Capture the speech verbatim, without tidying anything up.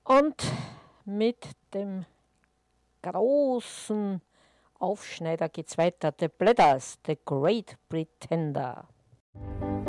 Und mit dem großen Aufschneider geht's weiter. The Bladders, The Great Pretender.